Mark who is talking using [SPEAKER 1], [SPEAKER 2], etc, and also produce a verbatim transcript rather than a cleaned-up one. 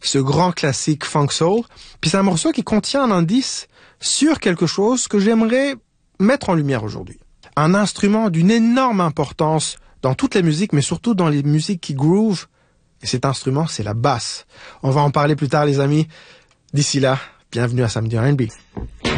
[SPEAKER 1] ce grand classique funk soul. Puis c'est un morceau qui contient un indice sur quelque chose que j'aimerais mettre en lumière aujourd'hui. Un instrument d'une énorme importance dans toutes les musiques, mais surtout dans les musiques qui groove. Et cet instrument, c'est la basse. On va en parler plus tard, les amis. D'ici là, bienvenue à Samedi R and B.